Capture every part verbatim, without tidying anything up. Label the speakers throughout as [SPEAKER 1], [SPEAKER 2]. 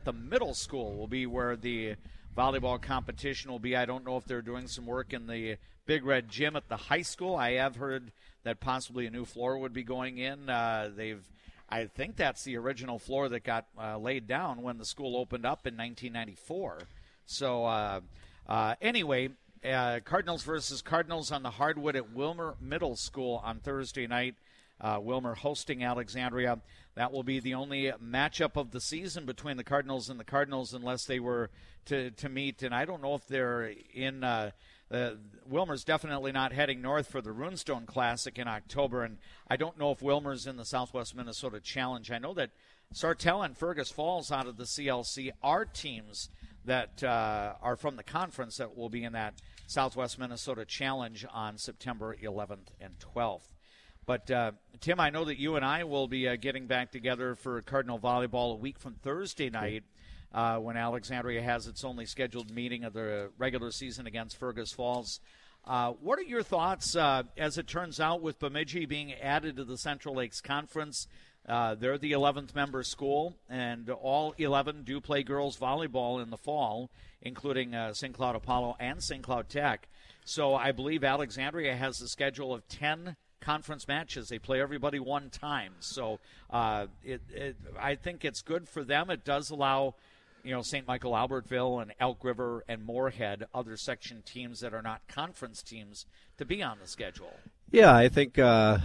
[SPEAKER 1] the middle school will be where the volleyball competition will be. I don't know if they're doing some work in the Big Red Gym at the high school. I have heard that possibly a new floor would be going in. Uh, they've, I think that's the original floor that got uh, laid down when the school opened up in nineteen ninety-four. So uh, uh, anyway, uh, Cardinals versus Cardinals on the hardwood at Wilmer Middle School on Thursday night. Uh, Wilmer hosting Alexandria. That will be the only matchup of the season between the Cardinals and the Cardinals unless they were to, to meet. And I don't know if they're in uh, – uh, Wilmer's definitely not heading north for the Runestone Classic in October. And I don't know if Wilmer's in the Southwest Minnesota Challenge. I know that Sartell and Fergus Falls out of the C L C are teams that uh, are from the conference that will be in that Southwest Minnesota Challenge on September eleventh and twelfth. But, uh, Tim, I know that you and I will be uh, getting back together for Cardinal Volleyball a week from Thursday night uh, when Alexandria has its only scheduled meeting of the regular season against Fergus Falls. Uh, what are your thoughts, uh, as it turns out, with Bemidji being added to the Central Lakes Conference? Uh, they're the eleventh member school, and all eleven do play girls volleyball in the fall, including uh, Saint Cloud Apollo and Saint Cloud Tech. So I believe Alexandria has a schedule of ten conference matches. They play everybody one time. So uh, it, it, I think it's good for them. It does allow, you know, Saint Michael Albertville and Elk River and Moorhead, other section teams that are not conference teams, to be on the schedule.
[SPEAKER 2] Yeah, I think, uh,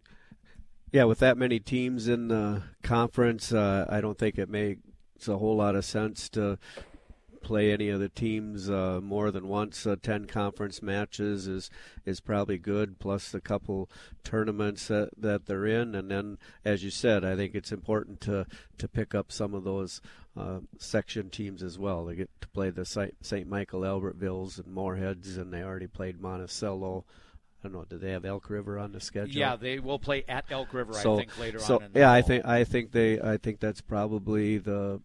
[SPEAKER 2] yeah, with that many teams in the conference, uh, I don't think it makes a whole lot of sense to play any of the teams uh, more than once. Uh, ten conference matches is is probably good, plus a couple tournaments that, that they're in. And then, as you said, I think it's important to, to pick up some of those uh, section teams as well. They get to play the Saint Michael Albertvilles and Moorheads, and they already played Monticello. I don't know, do they have Elk River on the schedule?
[SPEAKER 1] Yeah, they will play at Elk River,
[SPEAKER 2] so,
[SPEAKER 1] I think, later
[SPEAKER 2] so,
[SPEAKER 1] on in the
[SPEAKER 2] yeah,
[SPEAKER 1] fall.
[SPEAKER 2] I think I think they I think that's probably the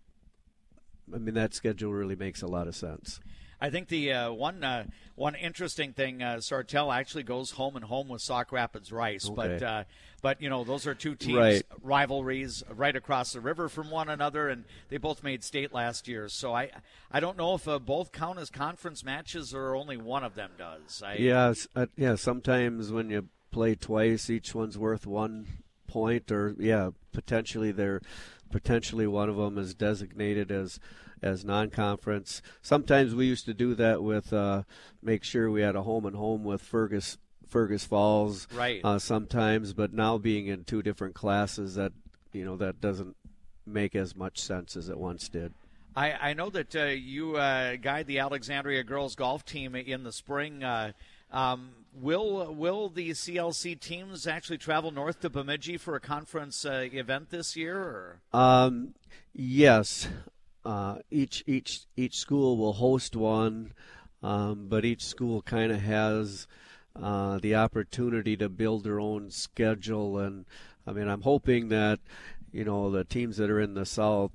[SPEAKER 2] I mean, that schedule really makes a lot of sense.
[SPEAKER 1] I think the uh, one uh, one interesting thing, uh, Sartell actually goes home and home with Sauk Rapids Rice,
[SPEAKER 2] okay.
[SPEAKER 1] but uh, but you know those are two teams
[SPEAKER 2] right.
[SPEAKER 1] rivalries right across the river from one another, and they both made state last year. So I I don't know if uh, both count as conference matches or only one of them does. I,
[SPEAKER 2] yeah, uh, yeah. Sometimes when you play twice, each one's worth one point, or yeah, potentially they're. Potentially one of them is designated as as non-conference. Sometimes we used to do that with uh, make sure we had a home and home with Fergus Fergus Falls.
[SPEAKER 1] Right.
[SPEAKER 2] Uh, sometimes, but now being in two different classes, that you know that doesn't make as much sense as it once did.
[SPEAKER 1] I, I know that uh, you uh, guide the Alexandria girls golf team in the spring. Uh, um, will will the C L C teams actually travel north to Bemidji for a conference uh, event this year? Or?
[SPEAKER 2] Um, yes, uh, each each each school will host one, um, but each school kind of has uh, the opportunity to build their own schedule. And I mean, I'm hoping that you know the teams that are in the South,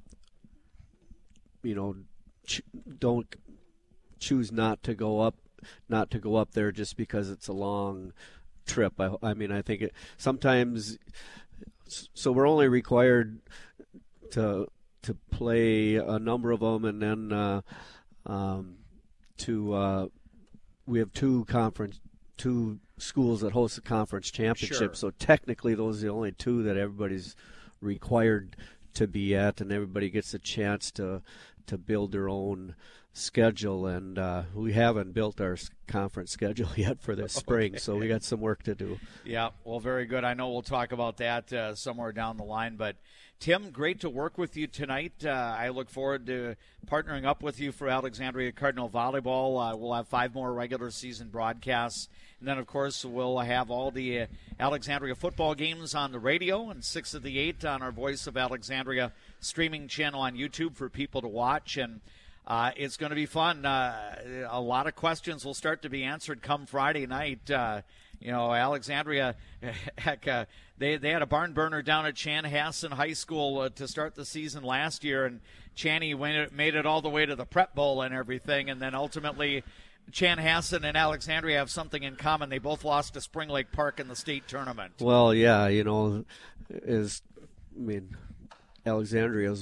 [SPEAKER 2] you know, ch- don't choose not to go up. not to go up there just because it's a long trip. I, I mean, I think it sometimes, so we're only required to to play a number of them, and then uh, um, to uh, we have two conference, two schools that host the conference championship.
[SPEAKER 1] Sure.
[SPEAKER 2] So technically, those are the only two that everybody's required to be at, and everybody gets a chance to to build their own schedule, and uh, we haven't built our conference schedule yet for this spring, okay. So we got some work to do.
[SPEAKER 1] Yeah, well, very good. I know we'll talk about that uh, somewhere down the line, but Tim, great to work with you tonight. Uh, I look forward to partnering up with you for Alexandria Cardinal Volleyball. Uh, we'll have five more regular season broadcasts, and then, of course, we'll have all the uh, Alexandria football games on the radio and six of the eight on our Voice of Alexandria streaming channel on YouTube for people to watch, and Uh, it's going to be fun. Uh, a lot of questions will start to be answered come Friday night. Uh, you know, Alexandria, heck, uh, they they had a barn burner down at Chanhassen High School uh, to start the season last year, and Channy went it, made it all the way to the Prep Bowl and everything, and then ultimately Chanhassen and Alexandria have something in common. They both lost to Spring Lake Park in the state tournament.
[SPEAKER 2] Well, yeah, you know, is I mean, Alexandria's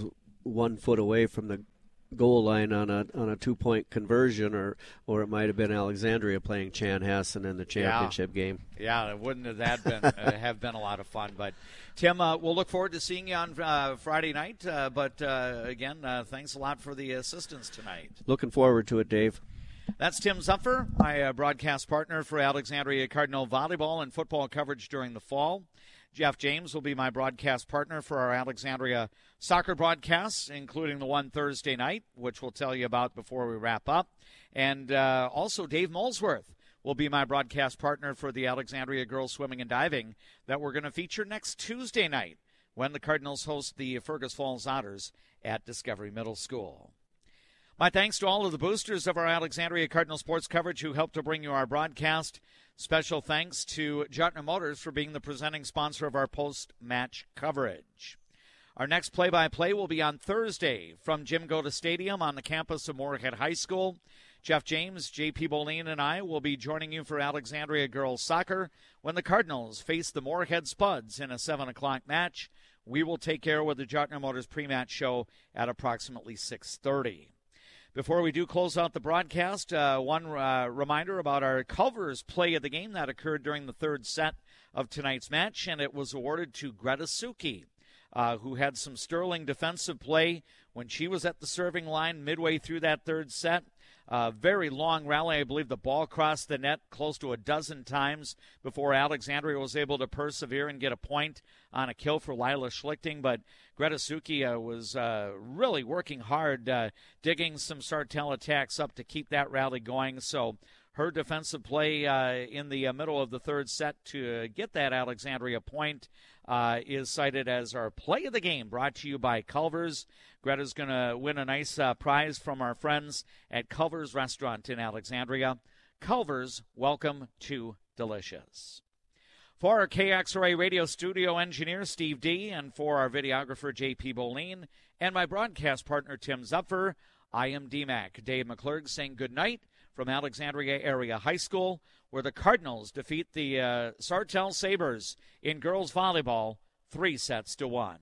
[SPEAKER 2] one foot away from the goal line on a on a two point conversion, or or it might have been Alexandria playing Chanhassen in the championship
[SPEAKER 1] yeah.
[SPEAKER 2] game.
[SPEAKER 1] Yeah, it wouldn't have that been uh, have been a lot of fun. But Tim, uh, we'll look forward to seeing you on uh, Friday night. Uh, but uh, again, uh, thanks a lot for the assistance tonight.
[SPEAKER 2] Looking forward to it, Dave.
[SPEAKER 1] That's Tim Zupfer, my uh, broadcast partner for Alexandria Cardinal volleyball and football coverage during the fall. Jeff James will be my broadcast partner for our Alexandria soccer broadcasts, including the one Thursday night, which we'll tell you about before we wrap up. And uh, also Dave Molesworth will be my broadcast partner for the Alexandria girls swimming and diving that we're going to feature next Tuesday night when the Cardinals host the Fergus Falls Otters at Discovery Middle School. My thanks to all of the boosters of our Alexandria Cardinal sports coverage who helped to bring you our broadcast. Special thanks to Juttner Motors for being the presenting sponsor of our post-match coverage. Our next play-by-play will be on Thursday from Jim Goda Stadium on the campus of Moorhead High School. Jeff James, J P Boleen, and I will be joining you for Alexandria girls soccer when the Cardinals face the Moorhead Spuds in a seven o'clock match. We will take care with the Juttner Motors pre-match show at approximately six thirty. Before we do close out the broadcast, uh, one uh, reminder about our Culver's play of the game that occurred during the third set of tonight's match, and it was awarded to Greta Suki, uh, who had some sterling defensive play when she was at the serving line midway through that third set. Uh, very long rally. I believe the ball crossed the net close to a dozen times before Alexandria was able to persevere and get a point on a kill for Lila Schlichting. But Greta Suki uh, was uh, really working hard, uh, digging some Sartell attacks up to keep that rally going. So her defensive play uh, in the uh, middle of the third set to uh, get that Alexandria point uh, is cited as our play of the game, brought to you by Culver's. Greta's going to win a nice uh, prize from our friends at Culver's Restaurant in Alexandria. Culver's, welcome to Delicious. For our K X R A radio studio engineer, Steve D., and for our videographer, J P Boleen, and my broadcast partner, Tim Zupfer, I am D Mac. Dave McClurg saying good night from Alexandria Area High School, where the Cardinals defeat the uh, Sartell Sabres in girls volleyball three sets to one.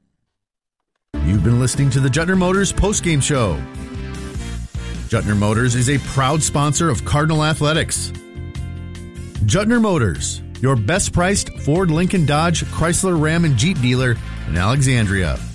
[SPEAKER 3] You've been listening to the Juttner Motors postgame show. Juttner Motors is a proud sponsor of Cardinal Athletics. Juttner Motors, your best-priced Ford, Lincoln, Dodge, Chrysler, Ram, and Jeep dealer in Alexandria.